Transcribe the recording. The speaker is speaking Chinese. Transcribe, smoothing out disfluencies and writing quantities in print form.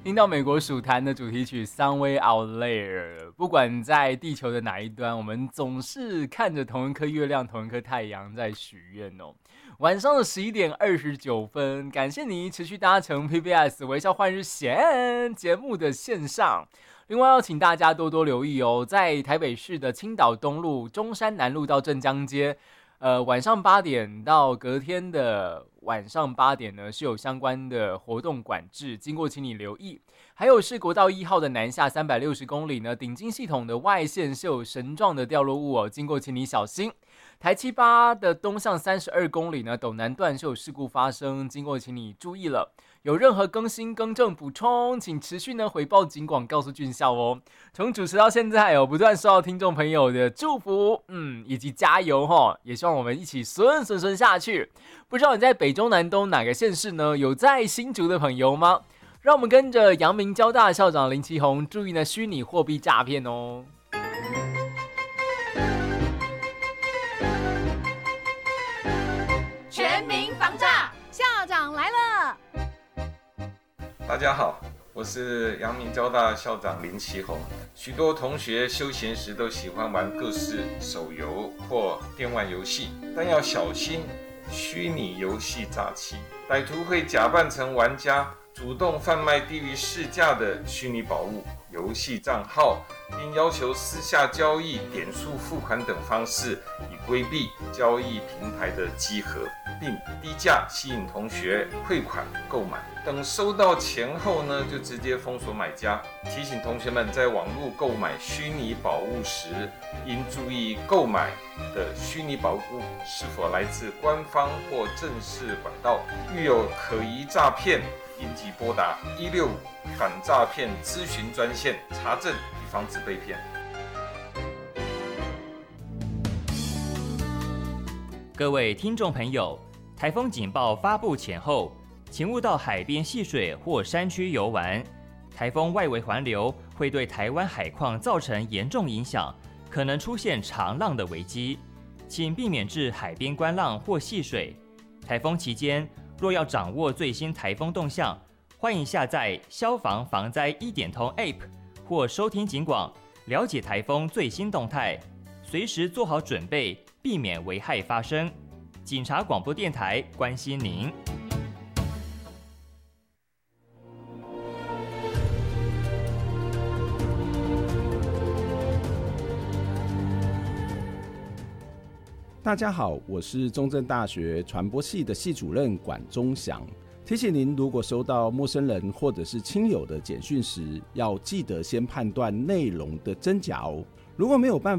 听到美国属坛的主题曲《Somewhere Out There》，不管在地球的哪一端，我们总是看着同一颗月亮、同一颗太阳在许愿哦。晚上的11:29，感谢你持续搭乘 PBS 微笑换日线节目的线上。另外要请大家多多留意哦，在台北市的青岛东路、中山南路到镇江街。晚上8点到隔天的晚上8点呢，是有相关的活动管制，经过请你留意。还有是国道1号的南下360公里呢，顶金系统的外线是有绳状的掉落物哦，经过请你小心。台7-8的东向32公里呢，斗南段是有事故发生，经过请你注意了。有任何更新、更正、补充，请持续呢回报警广，告诉俊孝哦。从主持到现在不断收到听众朋友的祝福，以及加油也希望我们一起顺下去。不知道你在北中南东哪个县市呢？有在新竹的朋友吗？让我们跟着阳明交大校长林奇宏注意呢虚拟货币诈骗哦。 全民防诈，校长来了。 大家好，我是阳明交大校长林奇宏。许多同学休闲时都喜欢玩各式手游或电玩游戏，但要小心虚拟游戏诈欺。歹徒会假扮成玩家，主动贩卖低于市价的虚拟宝物、游戏账号，并要求私下交易、点数付款等方式，以规避交易平台的稽核，并低价吸引同学汇款购买。等收到钱后呢，就直接封锁买家。提醒同学们在网络购买虚拟宝物时，应注意购买的虚拟宝物是否来自官方或正式管道。遇有可疑诈骗，应即拨打165反诈骗咨询专线查证，以防止被骗。 各位听众朋友，台风警报发布前后，请勿到海边戏水或山区游玩。台风外围环流会对台湾海况造成严重影响，可能出现长浪的危机，请避免至海边观浪或戏水。台风期间，若要掌握最新台风动向，欢迎下载消防防灾1点通 App 或收听警广，了解台风最新动态，随时做好准备，避免危害发生。警察广播电台关心您。 大家好，我是中正大学传播系的系主任管中祥。提醒您，如果收到陌生人或者是亲友的简讯时，要记得先判断内容的真假哦。如果没有办